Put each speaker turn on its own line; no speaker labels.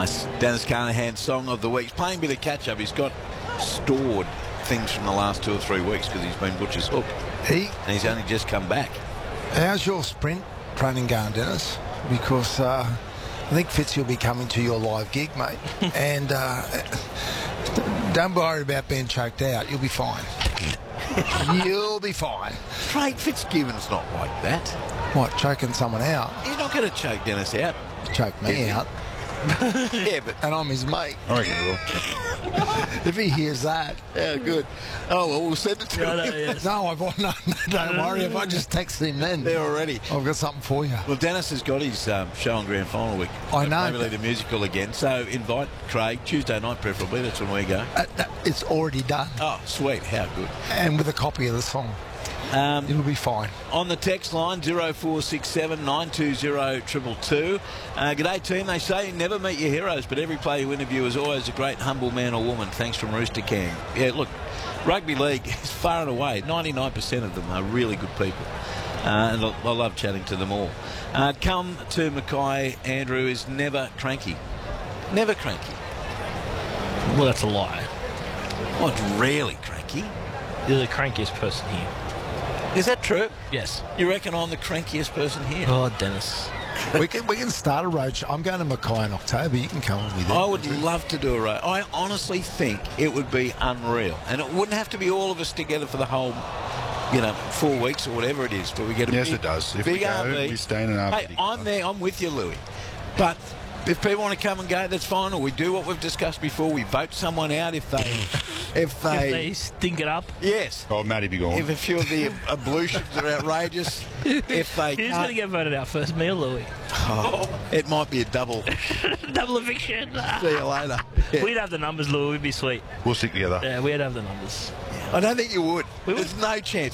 Nice. Dennis Carnahan Song of the Week. He's playing a bit of catch-up. He's got stored things from the last 2 or 3 weeks because he's been Butcher's Hook. And he's only just come back.
How's your sprint training going, Dennis? Because I think Fitzy will be coming to your live gig, mate. And don't worry about being choked out. You'll be fine. You'll be fine.
Craig Fitzgibbon's not like that.
What, choking someone out?
He's not going to choke Dennis out.
Choke me out.
Yeah, but...
And I'm his mate.
I reckon he will.
If he hears that.
Yeah, good. Oh, well, we'll send it to him.
No, don't worry. If I just text him then.
There already.
I've got something for you.
Well, Dennis has got his show on Grand Final week.
I know.
Maybe the musical again. So invite Craig, Tuesday night preferably. That's when we go.
It's already done.
Oh, sweet. How good.
And with a copy of the song. It'll be fine.
On the text line, 0467 920 222. G'day, team. They say you never meet your heroes, but every player you interview is always a great, humble man or woman. Thanks from Rooster Cam. Yeah, look, rugby league is far and away. 99% of them are really good people. And I love chatting to them all. Come to Mackay, Andrew is never cranky. Never cranky.
Well, that's a lie.
Well, it's rarely cranky.
You're the crankiest person here.
Is that true?
Yes.
You reckon I'm the crankiest person here?
Oh, Dennis.
We can start a roadshow. I'm going to Mackay in October. You can come with me there.
I would love to do a road. I honestly think it would be unreal. And it wouldn't have to be all of us together for the whole, 4 weeks or whatever it is. But we get a
Yes,
big,
it does. If
big
we go,
RV.
we stay in an RV.
Hey, I'm there. I'm with you, Louis. But if people want to come and go, that's fine. Or we do what we've discussed before. We vote someone out if they...
If they stink it up.
Yes.
Oh, Matty be gone.
If a few of the ablutions are outrageous. If they
Who's going to get voted out first, me or Louis?
Oh, it might be a double.
Double eviction.
See you later. Yeah.
We'd have the numbers, Louis. We'd be sweet.
We'll stick together.
Yeah, we'd have the numbers.
I don't think you would.
We would.
There's no chance.